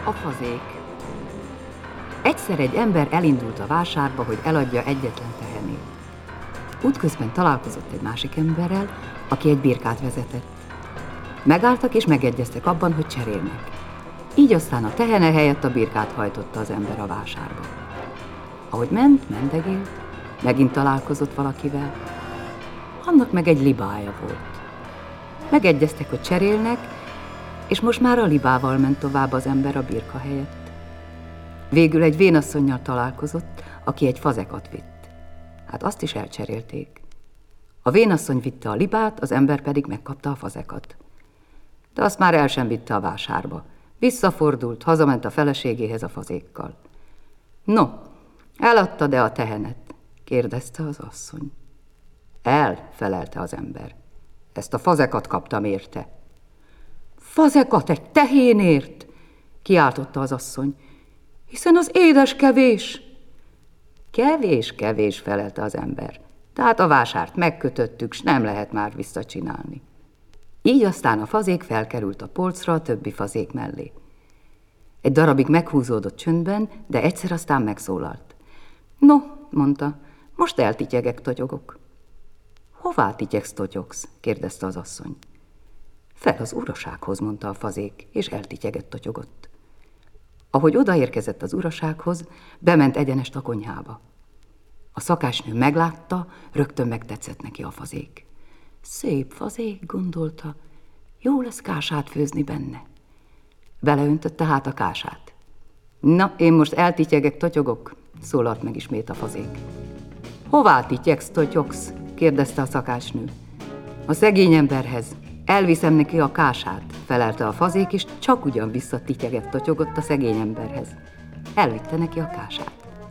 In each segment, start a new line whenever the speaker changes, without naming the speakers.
A fazék. Egyszer egy ember elindult a vásárba, hogy eladja egyetlen tehenét. Útközben találkozott egy másik emberrel, aki egy birkát vezetett. Megálltak és megegyeztek abban, hogy cserélnek. Így aztán a tehene helyett a birkát hajtotta az ember a vásárba. Ahogy mendegélt, megint találkozott valakivel. Annak meg egy libája volt. Megegyeztek, hogy cserélnek, és most már a libával ment tovább az ember a birka helyett. Végül egy vénasszonnyal találkozott, aki egy fazekat vitt. Hát azt is elcserélték. A vénasszony vitte a libát, az ember pedig megkapta a fazekat. De azt már el sem vitte a vásárba. Visszafordult, hazament a feleségéhez a fazékkal. No, eladtad-e a tehenet? Kérdezte az asszony. Felelte az ember. Ezt a fazekat kaptam érte. Fazekat egy tehénért? Kiáltotta az asszony. Hiszen az édes kevés. Kevés, felelte az ember. Tehát a vásárt megkötöttük, s nem lehet már visszacsinálni. Így aztán a fazék felkerült a polcra a többi fazék mellé. Egy darabig meghúzódott csöndben, de egyszer aztán megszólalt. No, mondta, most eltityegek, totyogok. Hová tityegsz, totyogsz? Kérdezte az asszony. Fel az urasághoz, mondta a fazék, és eltityegett, totyogott. Ahogy odaérkezett az urasághoz, bement egyenest a konyhába. A szakásnő meglátta, rögtön megtetszett neki a fazék. Szép fazék, gondolta, jó lesz kását főzni benne. Beleöntötte hát a kását. Na, én most eltityegek, totyogok, szólalt meg ismét a fazék. Hová tityegsz, totyogsz? Kérdezte a szakásnő. A szegény emberhez. Elviszem neki a kását, felelte a fazék, és csak ugyan visszatityegett, totyogott a szegény emberhez. Elvitte neki a kását.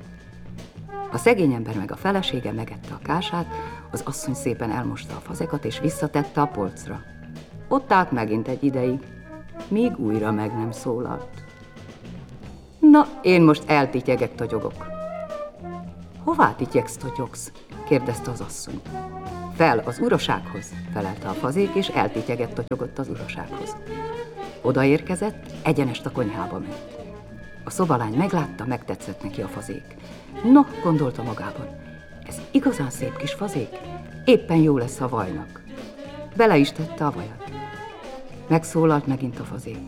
A szegény ember meg a felesége megette a kását, az asszony szépen elmosta a fazekat, és visszatette a polcra. Ott állt megint egy ideig, míg újra meg nem szólalt. Na, én most eltityegek, totyogok. Hová tityegsz, totyogsz? Kérdezte az asszony. Fel az urasághoz, felelte a fazék, és eltityegett, totyogott az urasághoz. Odaérkezett, egyenest a konyhába ment. A szobalány meglátta, megtetszett neki a fazék. No, gondolta magában, ez igazán szép kis fazék, éppen jó lesz a vajnak. Bele is tette a vajat. Megszólalt megint a fazék.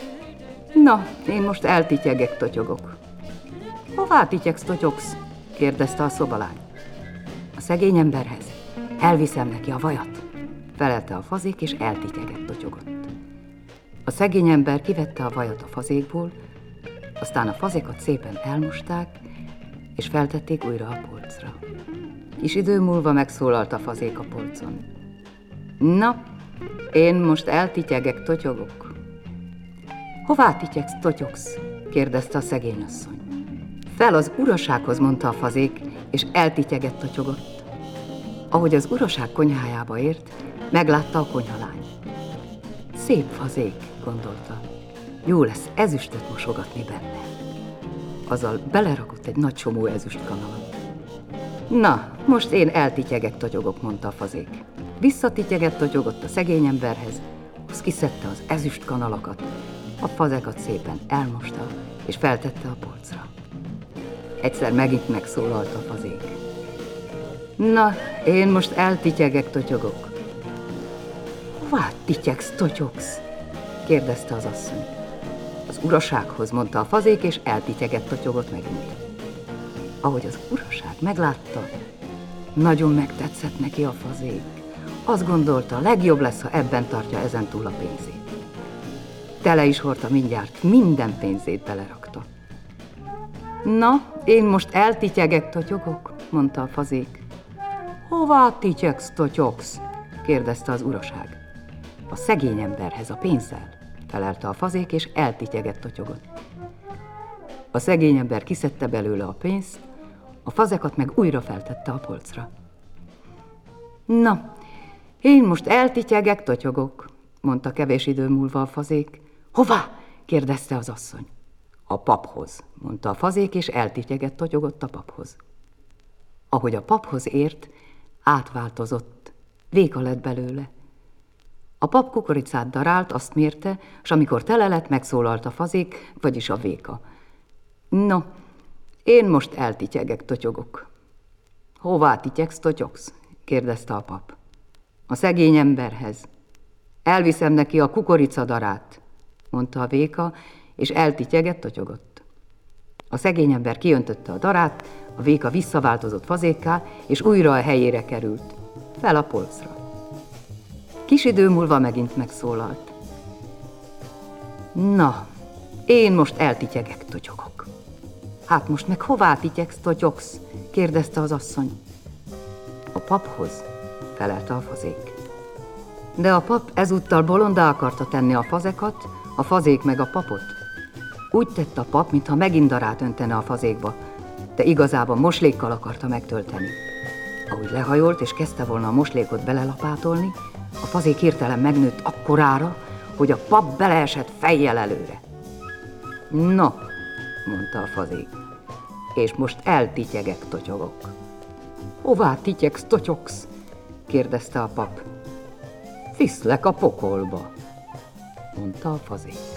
Na, én most eltityegek, totyogok. Hová tityegsz, totyogsz? Kérdezte a szobalány. A szegény emberhez. Elviszem neki a vajat, felelte a fazék, és eltityegett, totyogott. A szegény ember kivette a vajat a fazékból, aztán a fazékat szépen elmosták, és feltették újra a polcra. Kis idő múlva megszólalt a fazék a polcon. Na, én most eltityegek, totyogok. Hová tityegsz, totyogsz? Kérdezte a szegény asszony. Fel az urasághoz, mondta a fazék, és eltityegett, totyogott. Ahogy az uraság konyhájába ért, meglátta a konyhalány. Szép fazék, gondolta. Jó lesz ezüstöt mosogatni benne. Azzal belerakott egy nagy csomó ezüstkanalat. Na, most én eltityegek, totyogok, mondta a fazék. Visszatityegett, totyogott a szegény emberhez, az kiszedte az ezüstkanalakat, a fazekat szépen elmosta, és feltette a polcra. Egyszer megint megszólalt a fazék. Na, én most eltityegek, totyogok. Hová tityegsz, totyogsz? Kérdezte az asszony. Az urasághoz, mondta a fazék, és eltityegett, totyogott megint. Ahogy az uraság meglátta, nagyon megtetszett neki a fazék. Azt gondolta, legjobb lesz, ha ebben tartja ezentúl a pénzét. Tele is hordta mindjárt, minden pénzét belerakta. Na, én most eltityegek, totyogok, mondta a fazék. Hová tityegsz, totyogsz? Kérdezte az uraság. A szegény emberhez a pénzzel, felelte a fazék, és eltityegett, totyogott. A szegény ember kiszedte belőle a pénzt, a fazekat meg újra feltette a polcra. Na, én most eltityegek, totyogok, mondta kevés idő múlva a fazék. Hová? Kérdezte az asszony. A paphoz, mondta a fazék, és eltityegett, totyogott a paphoz. Ahogy a paphoz ért, átváltozott, véka lett belőle. A pap kukoricát darált, azt mérte, s amikor tele lett, megszólalt a fazék, vagyis a véka. No, én most eltityegek, totyogok. Hová tityegsz, totyogsz? Kérdezte a pap. A szegény emberhez. Elviszem neki a kukoricadarát, mondta a véka, és eltityegett, totyogott. A szegény ember kiöntötte a darát, a véka visszaváltozott fazékká, és újra a helyére került, fel a polcra. Kis idő múlva megint megszólalt. Na, én most eltityegek, totyogok. Hát most meg hová tityegsz, totyogsz? Kérdezte az asszony. A paphoz, felelte a fazék. De a pap ezúttal bolondá akarta tenni a fazekat, a fazék meg a papot. Úgy tett a pap, mintha megint darát öntene a fazékba, de igazában moslékkal akarta megtölteni. Ahogy lehajolt és kezdte volna a moslékot belelapátolni, a fazék hirtelen megnőtt akkorára, hogy a pap beleesett fejjel előre. No, mondta a fazék, és most eltityegek, totyogok. Hová tityegsz, totyogsz? Kérdezte a pap. Viszlek a pokolba, mondta a fazék.